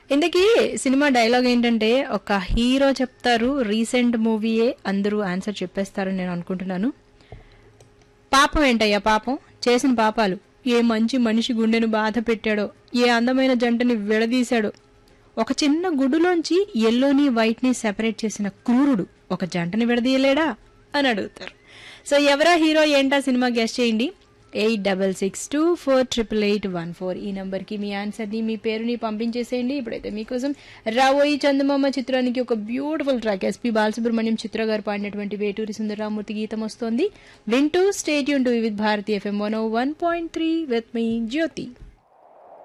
ఇంతకీ cinema dialogue ఏంటంటే ఒక హీరో చెప్తారు, రీసెంట్ మూవీయే అందరూ ఆన్సర్ చెప్పేస్తారని నేను అనుకుంటున్నాను. పాపం ఏంటయ్యా పాపం, చేసిన పాపాలు, ఏ మంచి మనిషి గుండెను బాధ పెట్టాడో, ఏ అందమైన జంటని విడదీశాడో, ఒక చిన్న గుడ్డులోంచి ఎల్లోని వైట్ ని సెపరేట్ చేసిన క్రూరుడు ఒక జంటని విడదీయలేడా అని అడుగుతారు. సో ఎవరా హీరో ఏంటా సినిమా గెస్ట్ చేయండి. 8662488814 ఈ నంబర్ కి మీ ఆన్సర్ ని, మీ పేరుని పంపించేసేయండి. ఇప్పుడైతే మీకోసం రావోయి చందమామ చిత్రానికి ఒక బ్యూటిఫుల్ ట్రాక్ ఎస్పీ బాలసుబ్రహ్మణ్యం చిత్ర గారు పాడినటువంటి వేటూరి సుందరరామూర్తి గీతం వస్తోంది. వింటూ state Yoon to with Bharati FM 101.3 with me Jyothi.